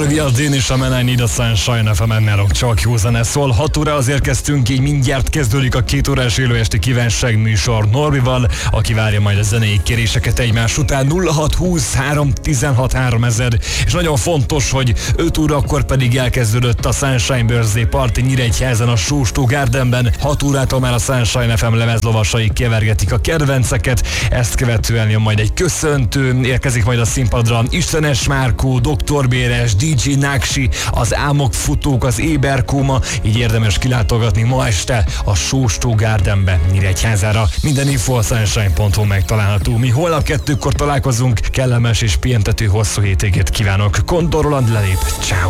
Olivia Dean és a Man I Need a Sunshine FM-en nálunk csak jó zene szól. 6 óra azért kezdtünk, így mindjárt kezdődik a 2 órás élőesti kívánság műsor Norbival, aki várja majd a zenei kéréseket egymás után 0620 316 3000, és nagyon fontos, hogy 5 órakor pedig elkezdődött a Sunshine Birthday Party Nyíregyházan a Sóstó Gardenben. 6 órától már a Sunshine FM lemezlovasai kevergetik a kedvenceket, ezt követően jön majd egy köszöntő, érkezik majd a színpadra Istenes Márkó, Dr. Béres, DJ Naksi, az Álmokfutók, az Éberkóma, így érdemes kilátogatni ma este a Sóstó Gardenbe, Nyíregyházára. Minden info a sunshine.hu megtalálható. Mi holnap 2-kor találkozunk, kellemes és pihentető hosszú hétvégét kívánok. Kondor Roland lelép, ciao.